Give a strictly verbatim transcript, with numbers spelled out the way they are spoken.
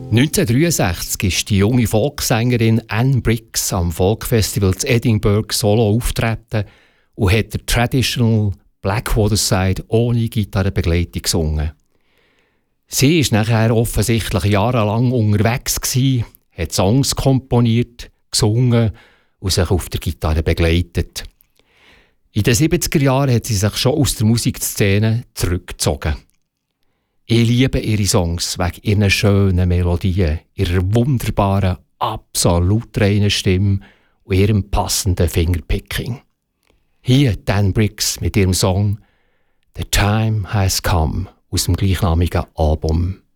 neunzehnhundertdreiundsechzig ist die junge Folksängerin Anne Briggs am Folkfestival zu Edinburgh solo auftreten und hat der Traditional Blackwater Side ohne Gitarrenbegleitung gesungen. Sie war nachher offensichtlich jahrelang unterwegs gewesen, hat Songs komponiert, gesungen und sich auf der Gitarre begleitet. In den siebziger Jahren hat sie sich schon aus der Musikszene zurückgezogen. Ich liebe ihre Songs wegen ihren schönen Melodien, ihrer wunderbaren, absolut reinen Stimme und ihrem passenden Fingerpicking. Hier Dan Briggs mit ihrem Song «The Time Has Come» aus dem gleichnamigen Album.